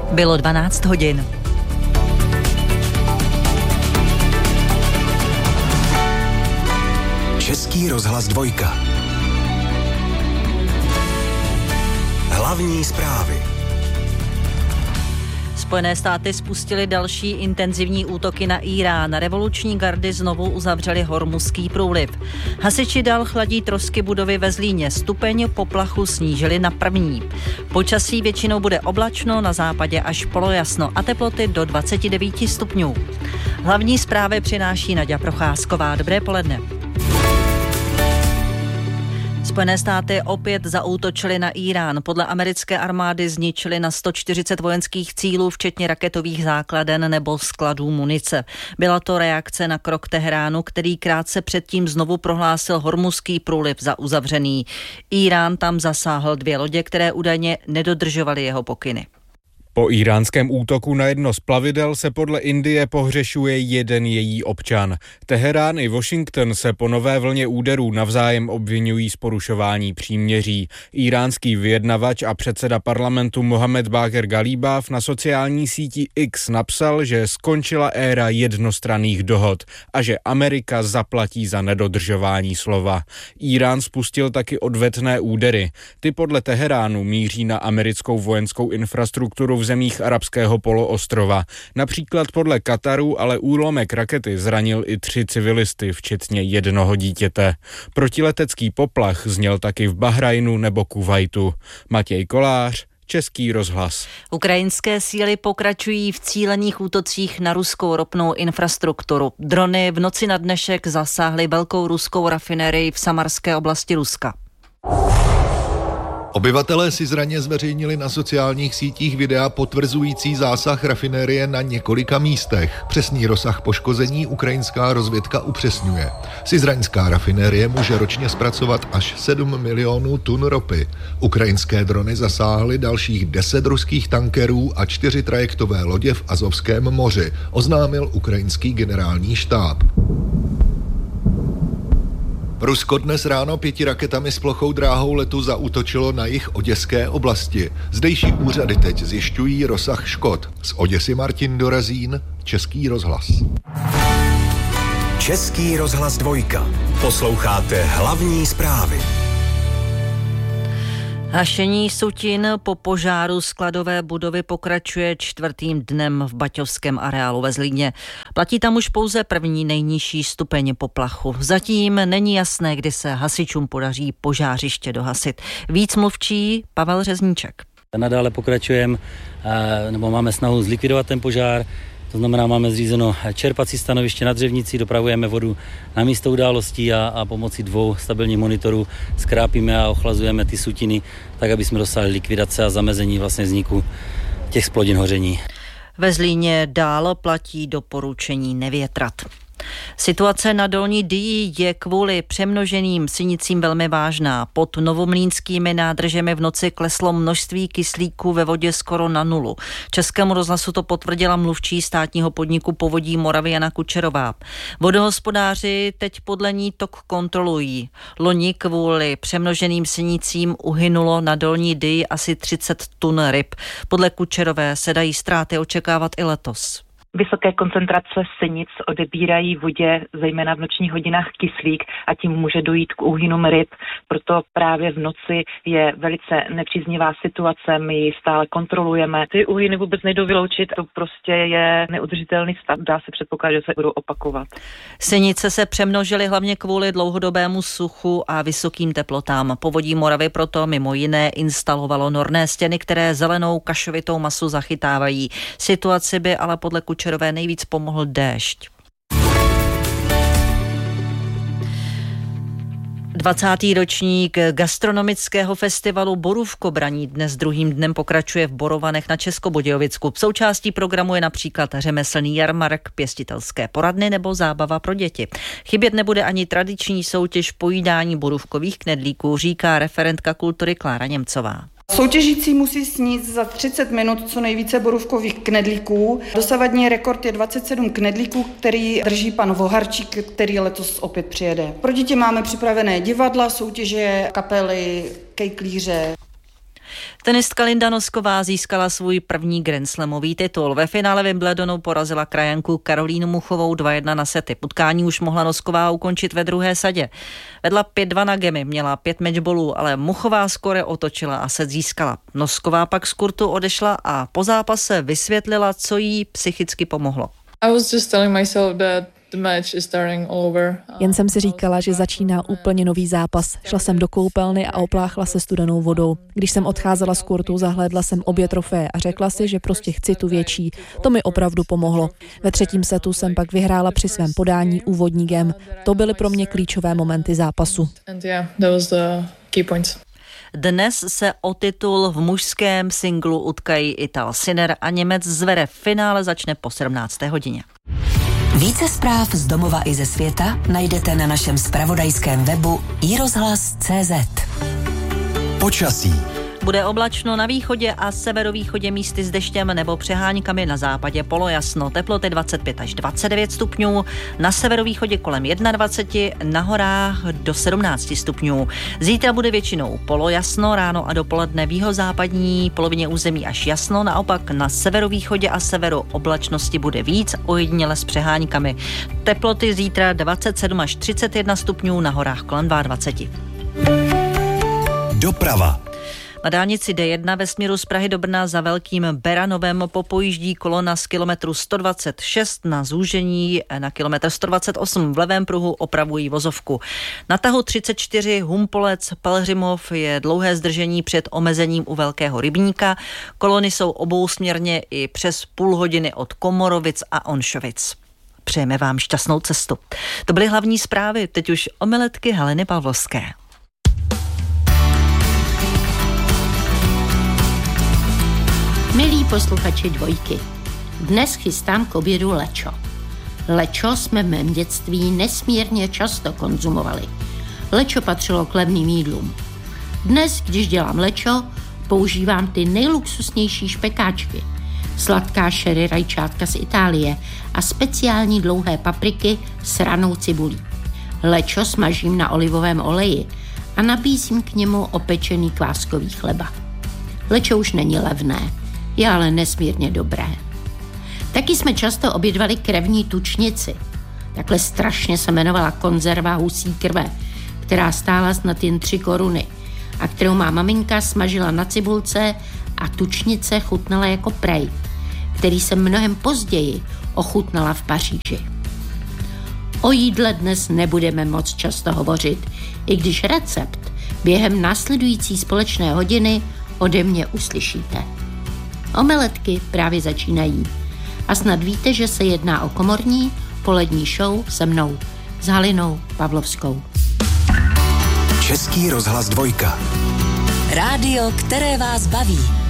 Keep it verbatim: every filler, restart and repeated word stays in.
Bylo dvanáct hodin. Český rozhlas dvojka. Hlavní zprávy. Spojené státy spustily další intenzivní útoky na Irán. Revoluční gardy znovu uzavřely Hormuzský průliv. Hasiči dál chladí trosky budovy ve Zlíně. Stupeň poplachu snížili na první. Počasí většinou bude oblačno, na západě až polojasno a teploty do dvacet devět stupňů. Hlavní zprávy přináší Naďa Procházková. Dobré poledne. Spojené státy opět zaútočily na Irán. Podle americké armády zničily na sto čtyřicet vojenských cílů, včetně raketových základen nebo skladů munice. Byla to reakce na krok Teheránu, který krátce předtím znovu prohlásil Hormuzský průliv za uzavřený. Irán tam zasáhl dvě lodě, které údajně nedodržovaly jeho pokyny. Po íránském útoku na jedno z plavidel se podle Indie pohřešuje jeden její občan. Teherán i Washington se po nové vlně úderů navzájem obvinují z porušování příměří. Íránský vyjednavač a předseda parlamentu Mohamed Baqir Galibaf na sociální síti X napsal, že skončila éra jednostranných dohod a že Amerika zaplatí za nedodržování slova. Irán spustil taky odvetné údery. Ty podle Teheránu míří na americkou vojenskou infrastrukturu v zemích arabského poloostrova. Například podle Kataru ale úlomek rakety zranil i tři civilisty, včetně jednoho dítěte. Protiletecký poplach zněl taky v Bahrajnu nebo Kuvajtu. Matěj Kolář, Český rozhlas. Ukrajinské síly pokračují v cílených útocích na ruskou ropnou infrastrukturu. Drony v noci na dnešek zasáhly velkou ruskou rafinérii v Samarské oblasti Ruska. Obyvatelé si zraně zveřejnili na sociálních sítích videa potvrzující zásah rafinérie na několika místech. Přesný rozsah poškození ukrajinská rozvědka upřesňuje. Sizraňská rafinérie může ročně zpracovat až sedm milionů tun ropy. Ukrajinské drony zasáhly dalších deset ruských tankerů a čtyři trajektové lodě v Azovském moři, oznámil ukrajinský generální štáb. Rusko dnes ráno pěti raketami s plochou dráhou letu zaútočilo na jih Oděské oblasti. Zdejší úřady teď zjišťují rozsah škod. Z Oděsy Martin Dorazín, Český rozhlas. Český rozhlas dvojka. Posloucháte hlavní zprávy. Hašení sutin po požáru skladové budovy pokračuje čtvrtým dnem v baťovském areálu ve Zlíně. Platí tam už pouze první nejnižší stupeň poplachu. Zatím není jasné, kdy se hasičům podaří požářiště dohasit. Víc mluvčí Pavel Řezníček. Nadále pokračujeme, nebo máme snahu zlikvidovat ten požár. To znamená, máme zřízeno čerpací stanoviště na Dřevnici, dopravujeme vodu na místo událostí a, a pomocí dvou stabilních monitorů skrápíme a ochlazujeme ty sutiny, tak aby jsme dosáhli likvidace a zamezení vlastně vzniku těch splodin hoření. Ve Zlíně dál platí doporučení nevětrat. Situace na Dolní Dyji je kvůli přemnoženým sinicím velmi vážná. Pod novomlýnskými nádržemi v noci kleslo množství kyslíku ve vodě skoro na nulu. Českému rozhlasu to potvrdila mluvčí státního podniku Povodí Moravy Jana Kučerová. Vodohospodáři teď podle ní tok kontrolují. Loni kvůli přemnoženým sinicím uhynulo na Dolní Dyji asi třicet tun ryb. Podle Kučerové se dají ztráty očekávat i letos. Vysoké koncentrace sinic odebírají vodě, zejména v nočních hodinách, kyslík a tím může dojít k úhynům ryb. Proto právě v noci je velice nepříznivá situace, my ji stále kontrolujeme. Ty úhyny vůbec nejdou vyloučit, to prostě je neudržitelný stav, dá se předpokládat, že se budou opakovat. Sinice se přemnožily hlavně kvůli dlouhodobému suchu a vysokým teplotám. Povodí Moravy proto mimo jiné instalovalo norné stěny, které zelenou kašovitou masu zachytávají. Situaci by ale podle Kučerové nejvíc pomohl déšť. dvacátý ročník gastronomického festivalu Borůvko Braní dnes druhým dnem pokračuje v Borovanech na Českobudějovicku. Součástí programu je například řemeslný jarmark, pěstitelské poradny nebo zábava pro děti. Chybět nebude ani tradiční soutěž pojídání borůvkových knedlíků, říká referentka kultury Klára Němcová. Soutěžící musí sníst za třicet minut co nejvíce borůvkových knedlíků. Dosavadní rekord je dvacet sedm knedlíků, který drží pan Voharčík, který letos opět přijede. Pro děti máme připravené divadla, soutěže, kapely, kejklíře. Tenistka Linda Nosková získala svůj první grandslamový titul. Ve finále Wimbledonu porazila krajanku Karolínu Muchovou dva jedna na sety. Utkání už mohla Nosková ukončit ve druhé sadě. Vedla pět dva na gemy, měla pět matchballů, ale Muchová skóre otočila a set získala. Nosková pak z kurtu odešla a po zápase vysvětlila, co jí psychicky pomohlo. I was just telling myself that the match is starting all over. Jen jsem si říkala, že začíná úplně nový zápas. Šla jsem do koupelny a opláchla se studenou vodou. Když jsem odcházela z kurtu, zahlédla jsem obě trofeje a řekla si, že prostě chci tu větší. To mi opravdu pomohlo. Ve třetím setu jsem pak vyhrála při svém podání úvodní game. To byly pro mě klíčové momenty zápasu. And yeah, that was the key points. Dnes se o titul v mužském singlu utkají Ital Sinner a Němec Zverev. Finále začne po sedmnácté hodině. Více zpráv z domova i ze světa najdete na našem zpravodajském webu i rozhlas tečka cé zet. Počasí. Bude oblačno na východě a severovýchodě místy s deštěm nebo přeháňkami, na západě polojasno. Teploty dvacet pět až dvacet devět stupňů, na severovýchodě kolem dvacet jedna, na horách do sedmnáct stupňů. Zítra bude většinou polojasno, ráno a dopoledne v jihozápadní polovině území až jasno, naopak na severovýchodě a severu oblačnosti bude víc, ojediněle s přeháňkami. Teploty zítra dvacet sedm až třicet jedna stupňů, na horách kolem dvacet dva. Doprava. Na dálnici D jedna ve směru z Prahy do Brna za Velkým Beranovem popojíždí kolona z kilometru sto dvacet šest na zúžení na kilometr sto dvacet osm. V levém pruhu opravují vozovku. Na tahu třicet čtyři Humpolec Pelhřimov je dlouhé zdržení před omezením u Velkého Rybníka. Kolony jsou obousměrně i přes půl hodiny od Komorovic a Onšovic. Přejeme vám šťastnou cestu. To byly hlavní zprávy, teď už omeletky Heleny Pavlovské. Milí posluchači Dvojky, dnes chystám k obědu lečo. Lečo jsme v mém dětství nesmírně často konzumovali. Lečo patřilo k levným jídlům. Dnes, když dělám lečo, používám ty nejluxusnější špekáčky. Sladká sherry rajčátka z Itálie a speciální dlouhé papriky s ranou cibulí. Lečo smažím na olivovém oleji a nabízím k němu opečený kváskový chleba. Lečo už není levné, je ale nesmírně dobré. Taky jsme často obědvali krevní tučnici. Takhle strašně se jmenovala konzerva husí krve, která stála snad jen tři koruny a kterou má maminka smažila na cibulce a tučnice chutnala jako prej, který jsem mnohem později ochutnala v Paříži. O jídle dnes nebudeme moc často hovořit, i když recept během následující společné hodiny ode mě uslyšíte. Omeletky právě začínají a snad víte, že se jedná o komorní polední show se mnou, s Halinou Pavlovskou. Český rozhlas Dvojka. Rádio, které vás baví.